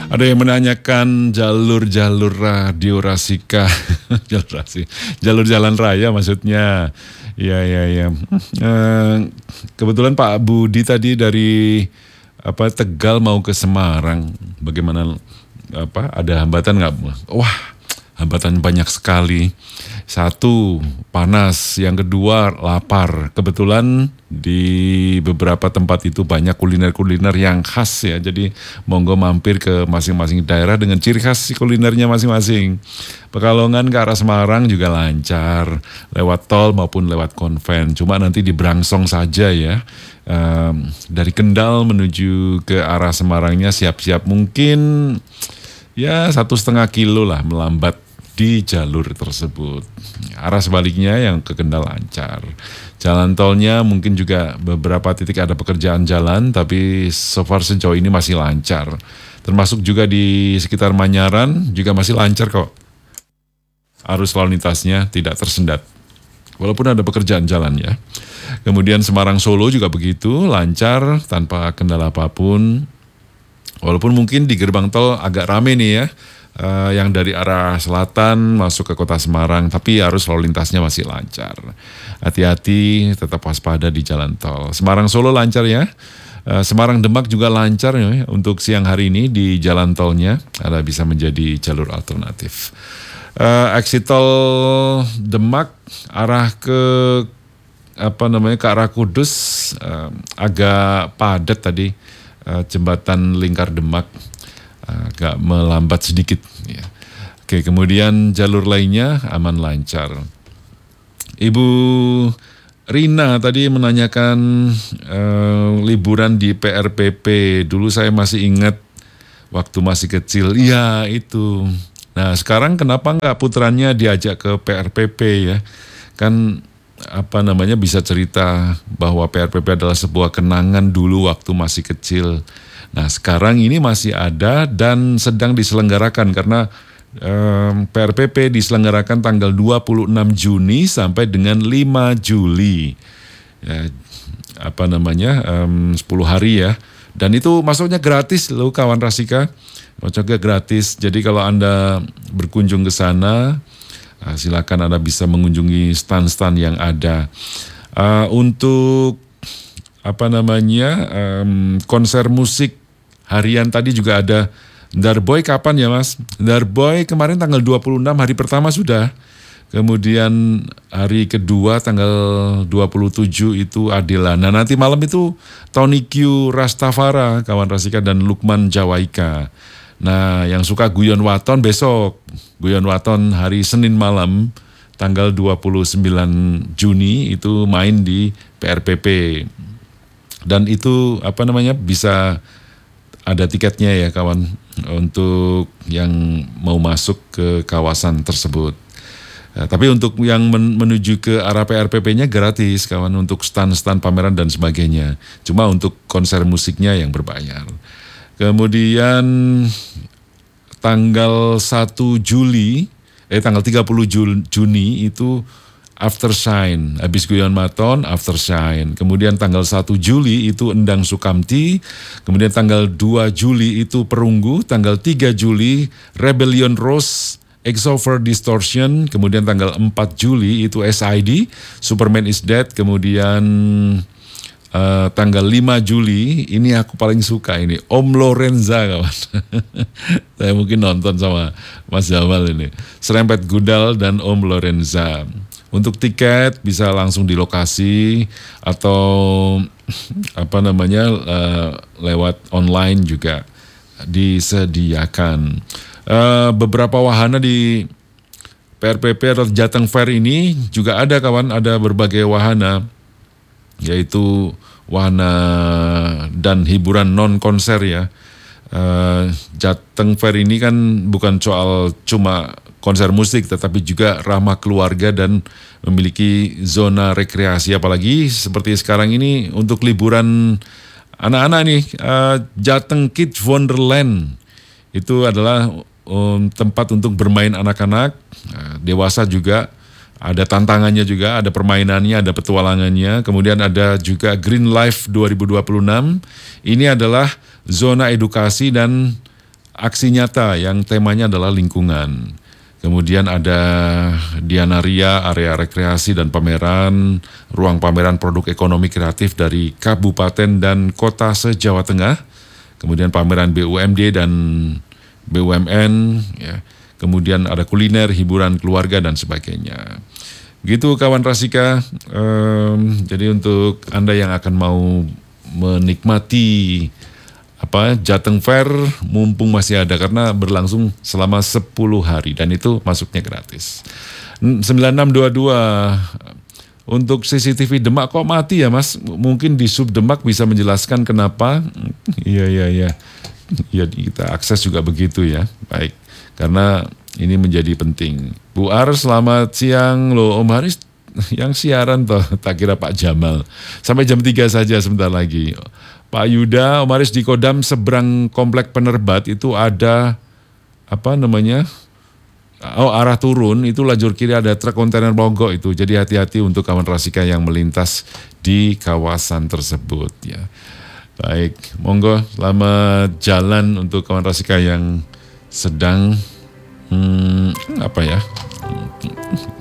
Ada yang menanyakan jalur-jalur radio Rasika, jalur jalan raya maksudnya. Ya. Kebetulan Pak Budi tadi dari Tegal mau ke Semarang. Bagaimana ada hambatan nggak? Wah, hambatan banyak sekali. Satu, panas. Yang kedua, lapar. Kebetulan di beberapa tempat itu banyak kuliner-kuliner yang khas ya. Jadi monggo mampir ke masing-masing daerah dengan ciri khas kulinernya masing-masing. Pekalongan ke arah Semarang juga lancar. Lewat tol maupun lewat konven. Cuma nanti di Brangsong saja ya. Dari Kendal menuju ke arah Semarangnya siap-siap mungkin ya 1,5 kilo lah melambat di jalur tersebut. Arah sebaliknya yang ke Kendal lancar. Jalan tolnya mungkin juga beberapa titik ada pekerjaan jalan, tapi so far sejauh ini masih lancar. Termasuk juga di sekitar Manyaran juga masih lancar kok. Arus lalu lintasnya tidak tersendat. Walaupun ada pekerjaan jalan ya. Kemudian Semarang Solo juga begitu, lancar tanpa kendala apapun. Walaupun mungkin di gerbang tol agak rame nih ya. Yang dari arah selatan masuk ke kota Semarang, tapi arus lalu lintasnya masih lancar. Hati-hati, tetap waspada di jalan tol. Semarang Solo lancar ya. Semarang Demak juga lancar ya. Untuk siang hari ini di jalan tolnya ada bisa menjadi jalur alternatif. Exit tol Demak arah ke ke arah Kudus agak padat tadi, jembatan Lingkar Demak agak melambat sedikit ya. Oke, kemudian jalur lainnya aman lancar. Ibu Rina tadi menanyakan liburan di PRPP. Dulu saya masih ingat waktu masih kecil. Iya itu. Nah sekarang kenapa nggak putranya diajak ke PRPP ya? Kan bisa cerita bahwa PRPP adalah sebuah kenangan dulu waktu masih kecil. Nah sekarang ini masih ada dan sedang diselenggarakan karena PRPP diselenggarakan tanggal 26 Juni sampai dengan 5 Juli. Ya, 10 hari ya. Dan itu masuknya gratis loh kawan Rasika. Masuknya gratis. Jadi kalau Anda berkunjung ke sana, silakan Anda bisa mengunjungi stand-stand yang ada. Untuk konser musik harian tadi juga ada. Darboy kapan ya Mas? Darboy kemarin tanggal 26 hari pertama sudah. Kemudian hari kedua tanggal 27 itu Adela. Nah nanti malam itu Tony Q Rastafara, kawan Rasika, dan Lukman Jawaika. Nah yang suka guyon waton besok. Guyon waton hari Senin malam tanggal 29 Juni itu main di PRPP. Dan itu bisa ada tiketnya ya kawan untuk yang mau masuk ke kawasan tersebut. Tapi untuk yang menuju ke arah PRPP-nya gratis kawan, untuk stand-stand pameran dan sebagainya. Cuma untuk konser musiknya yang berbayar. Kemudian tanggal 30 Juni itu After Shine, habis guyon maton, After Shine. Kemudian tanggal 1 Juli itu Endang Sukamti. Kemudian tanggal 2 Juli itu Perunggu. Tanggal 3 Juli Rebellion Rose, Exover Distortion. Kemudian tanggal 4 Juli itu SID, Superman is Dead. Kemudian tanggal 5 Juli, ini aku paling suka ini, Om Lorenza kawan. Saya mungkin nonton sama Mas Jamal ini. Serempet Gudal dan Om Lorenza. Untuk tiket bisa langsung di lokasi atau lewat online juga disediakan. Beberapa wahana di PRPP atau Jateng Fair ini juga ada kawan, ada berbagai wahana, yaitu wahana dan hiburan non konser ya. Jateng Fair ini kan bukan soal cuma konser musik, tetapi juga ramah keluarga dan memiliki zona rekreasi. Apalagi seperti sekarang ini untuk liburan anak-anak nih, Jateng Kids Wonderland itu adalah tempat untuk bermain anak-anak, dewasa juga. Ada tantangannya juga, ada permainannya, ada petualangannya. Kemudian ada juga Green Life 2026. Ini adalah zona edukasi dan aksi nyata yang temanya adalah lingkungan. Kemudian ada Diana Ria, area rekreasi dan pameran, ruang pameran produk ekonomi kreatif dari kabupaten dan kota se-Jawa Tengah. Kemudian pameran BUMD dan BUMN, ya. Kemudian ada kuliner, hiburan keluarga dan sebagainya. Gitu kawan Rasika. Jadi untuk Anda yang akan mau menikmati Jateng Fair, mumpung masih ada karena berlangsung selama 10 hari dan itu masuknya gratis. 9622 untuk CCTV Demak kok mati ya Mas? Mungkin di Sub Demak bisa menjelaskan kenapa? Iya. Ya kita akses juga begitu ya. Baik. Karena ini menjadi penting. Bu Ar, selamat siang. Loh Om Haris yang siaran toh, tak kira Pak Jamal. Sampai jam 3 saja sebentar lagi. Pak Yuda, Om Haris di Kodam seberang komplek Penerbat itu ada arah turun itu lajur kiri ada truk kontainer mogok itu. Jadi hati-hati untuk kawan Rasika yang melintas di kawasan tersebut ya. Baik, monggo selamat jalan untuk kawan Rasika yang sedang